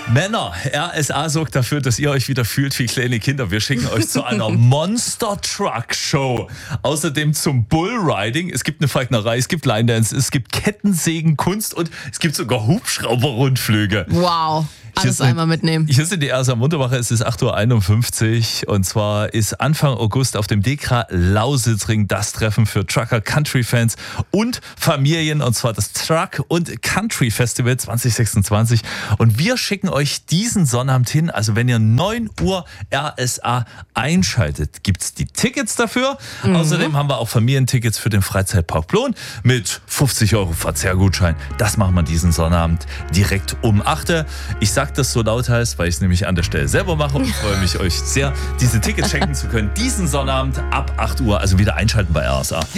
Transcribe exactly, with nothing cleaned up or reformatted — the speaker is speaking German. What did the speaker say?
Männer, R S A sorgt dafür, dass ihr euch wieder fühlt wie kleine Kinder. Wir schicken euch zu einer Monster Truck Show. Außerdem zum Bullriding. Es gibt eine Falknerei, es gibt Line Dance, es gibt Kettensägen, Kunst und es gibt sogar Hubschrauber-Rundflüge. Wow. Alles sind, einmal mitnehmen. Hier sind die R S A Munterwache, es ist acht Uhr einundfünfzig und zwar ist Anfang August auf dem Dekra Lausitzring das Treffen für Trucker Country Fans und Familien, und zwar das Truck und Country Festival zwanzig sechsundzwanzig, und wir schicken euch diesen Sonnabend hin. Also wenn ihr neun Uhr R S A einschaltet, gibt es die Tickets dafür. Mhm. Außerdem haben wir auch Familientickets für den Freizeitpark Plon mit fünfzig Euro Verzehrgutschein. Das machen wir diesen Sonnabend direkt um acht Uhr. Ich sage das so lauthals, weil ich es nämlich an der Stelle selber mache und freue mich, euch sehr diese Tickets schenken zu können. Diesen Sonnabend ab acht Uhr, also wieder einschalten bei R S A.